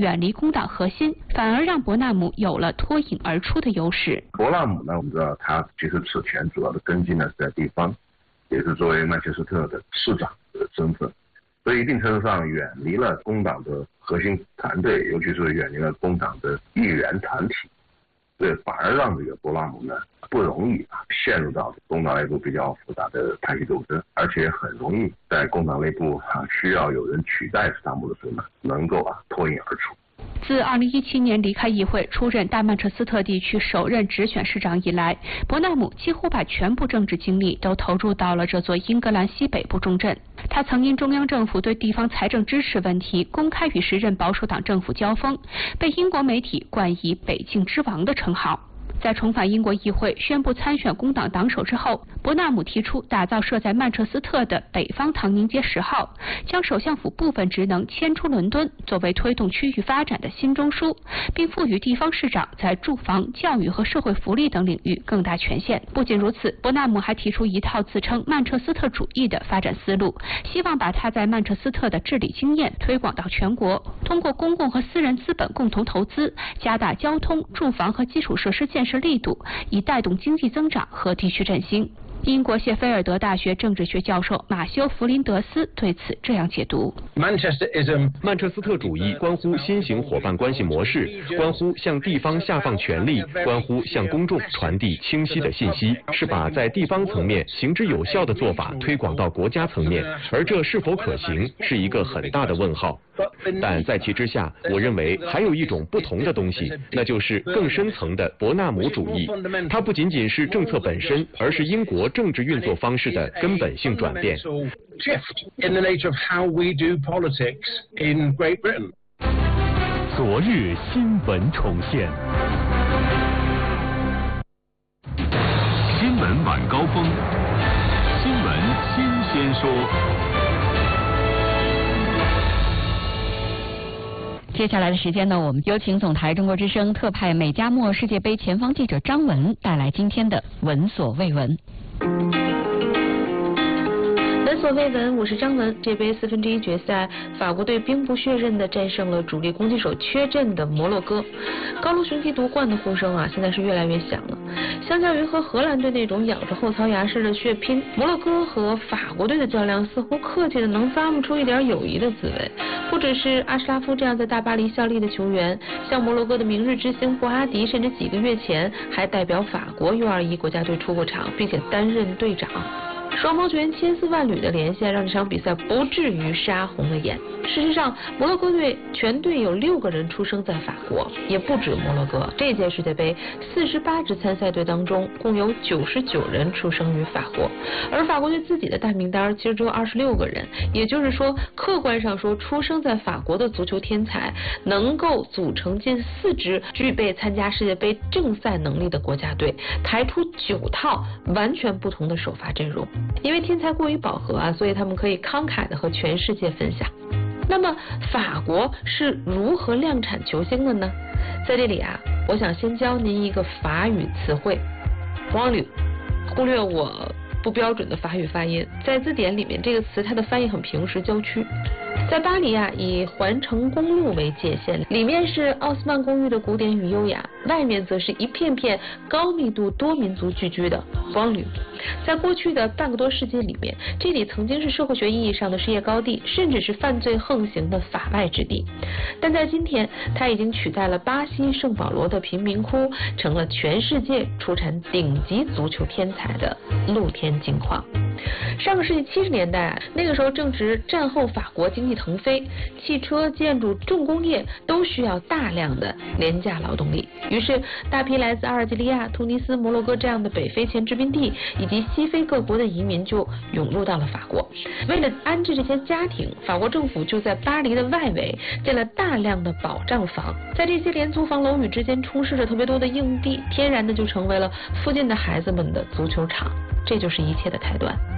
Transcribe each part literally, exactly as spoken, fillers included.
远离工党核心，反而让伯纳姆有了脱颖而出的优势。 伯纳姆呢，我们知道他其实此前主要的根基呢是在地方，也是作为曼彻斯特的市长的身份，所以一定程度上远离了工党的核心团队，尤其是远离了工党的议员团体，对，反而让这个伯纳姆呢不容易啊陷入到工党内部比较复杂的派系斗争，而且很容易在工党内部啊需要有人取代斯塔姆的时候呢，能够啊脱颖而出。 自二零一七年离开议会，出任大曼彻斯特地区首任直选市长以来，伯纳姆几乎把全部政治精力都投入到了这座英格兰西北部重镇。他曾因中央政府对地方财政支持问题公开与时任保守党政府交锋，被英国媒体冠以“北境之王”的称号。在重返英国议会宣布参选工党党首之后，伯纳姆提出打造设在曼彻斯特的北方唐宁街十号，将首相府部分职能迁出伦敦，作为推动区域发展的新中枢，并赋予地方市长在住房、教育和社会福利等领域更大权限。不仅如此，伯纳姆还提出一套自称曼彻斯特主义的发展思路，希望把他在曼彻斯特的治理经验推广到全国，通过公共和私人资本共同投资，加大交通、住房和基础设施建设力度，以带动经济增长和地区振兴。英国谢菲尔德大学政治学教授马修·弗林德斯对此这样解读： 曼彻斯特主义关乎新型伙伴关系模式，关乎向地方下放权力，关乎向公众传递清晰的信息，是把在地方层面行之有效的做法推广到国家层面，而这是否可行，是一个很大的问号。但在其之下，我认为还有一种不同的东西，那就是更深层的伯纳姆主义。它不仅仅是政策本身，而是英国政治运作方式的根本性转变。 昨日新闻重现，新闻晚高峰，新闻新鲜说。 接下来的时间呢，我们有请总台中国之声特派美加墨世界杯前方记者张文带来今天的闻所未闻。 闻所未闻，我是张文。这杯四分之一决赛，法国队兵不血刃地战胜了主力攻击手缺阵的摩洛哥。高卢雄鸡夺冠的呼声啊，现在是越来越响了。相较于和荷兰队那种咬着后槽牙式的血拼，摩洛哥和法国队的较量似乎客气的能咂摸出一点友谊的滋味。不只是阿什拉夫这样在大巴黎效力的球员，像摩洛哥的明日之星布阿迪，甚至几个月前还代表法国 U 二十一 国家队出过场，并且担任队长。双方球员千丝万缕的连线，让这场比赛不至于杀红了眼。事实上，摩洛哥队全队有六个人出生在法国，也不止摩洛哥。这届世界杯四十八支参赛队当中，共有九十九人出生于法国，而法国队自己的大名单其实只有二十六个人。也就是说，客观上说，出生在法国的足球天才能够组成近四支具备参加世界杯正赛能力的国家队，排出九套完全不同的首发阵容。因为天才过于饱和啊，所以他们可以慷慨的和全世界分享。那么法国是如何量产球星的呢？在这里啊，我想先教您一个法语词汇 banlieue， 忽略我不标准的法语发音。在字典里面，这个词它的翻译很平实，郊区。在巴黎啊，以环城公路为界限，里面是奥斯曼公寓的古典与优雅，外面则是一片片高密度多民族聚居的光旅。在过去的半个多世纪里面，这里曾经是社会学意义上的事业高地，甚至是犯罪横行的法外之地。但在今天，它已经取代了巴西圣保罗的贫民窟，成了全世界出产顶级足球天才的露天金矿。上个世纪七十年代，那个时候正值战后法国经济腾飞，汽车、建筑、重工业都需要大量的廉价劳动力。于是，大批来自阿尔及利亚、突尼斯、摩洛哥这样的北非前殖民地以及西非各国的移民就涌入到了法国。为了安置这些家庭，法国政府就在巴黎的外围建了大量的保障房。在这些廉租房楼宇之间充斥着特别多的硬地，天然的就成为了附近的孩子们的足球场。这就是一切的开端。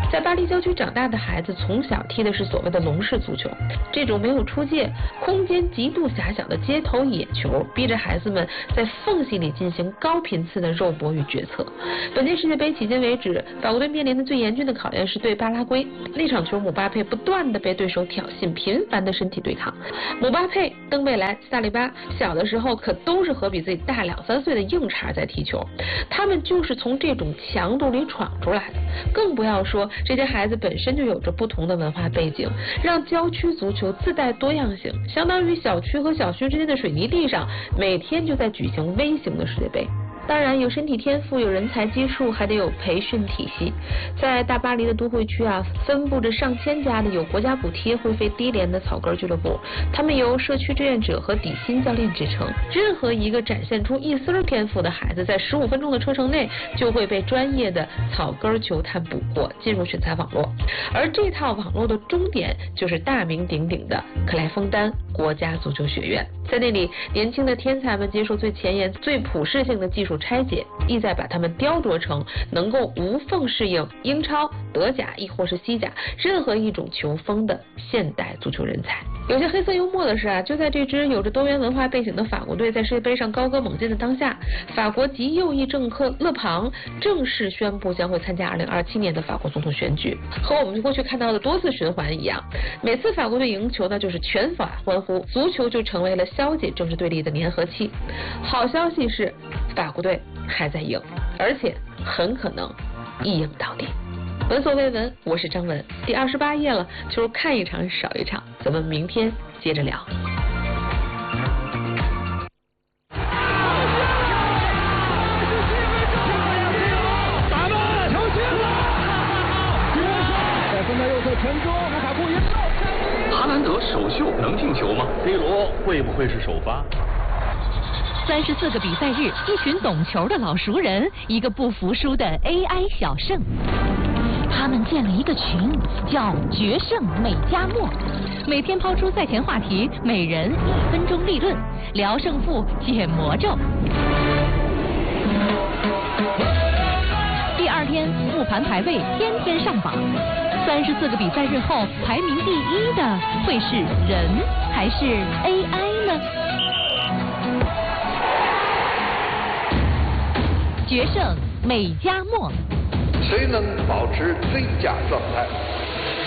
在巴黎郊区长大的孩子，从小踢的是所谓的龙式足球，这种没有出界、空间极度狭小的街头野球，逼着孩子们在缝隙里进行高频次的肉搏与决策。本届世界杯迄今为止，法国队面临的最严峻的考验是对巴拉圭。那场球，姆巴佩不断的被对手挑衅，频繁的身体对抗。姆巴佩、登贝莱、萨利巴小的时候可都是和比自己大两三岁的硬茬在踢球，他们就是从这种强度里闯出来的。更不要说这些孩子本身就有着不同的文化背景，让郊区足球自带多样性，相当于小区和小区之间的水泥地上，每天就在举行微型的世界杯。当然，有身体天赋，有人才基数，还得有培训体系。在大巴黎的都会区啊，分布着上千家的有国家补贴、会费低廉的草根俱乐部，他们由社区志愿者和底薪教练制成。任何一个展现出一丝天赋的孩子，在十五分钟的车程内就会被专业的草根球探捕获，进入选材网络。而这套网络的终点就是大名鼎鼎的克莱枫丹国家足球学院。在那里，年轻的天才们接受最前沿、最普适性的技术拆解，意在把他们雕琢成能够无缝适应英超、德甲亦或是西甲任何一种球风的现代足球人才。有些黑色幽默的是啊，就在这支有着多元文化背景的法国队在世界杯上高歌猛进的当下，法国极右翼政客勒庞正式宣布将会参加二零二七年的法国总统选举。和我们过去看到的多次循环一样，每次法国队赢球呢，就是全法欢呼，足球就成为了消解政治对立的粘合器。好消息是，法国队还在赢，而且很可能一赢到底。闻所未闻，我是张文。第二十八页了，就是看一场少一场，咱们明天接着聊。 打门，球进了！在分在右侧传中，卢卡库一射。 哈兰德首秀能进球吗 ？C 罗会不会是首发？ 三十四个比赛日，一群懂球的老熟人，一个不服输的 A I 小胜。他们建了一个群，叫决胜美加墨，每天抛出赛前话题，每人一分钟立论，聊胜负，解魔咒。第二天复盘排位，天天上榜。三十四个比赛日后，排名第一的会是人还是 A I 呢？决胜美加墨。 谁能保持最佳状态？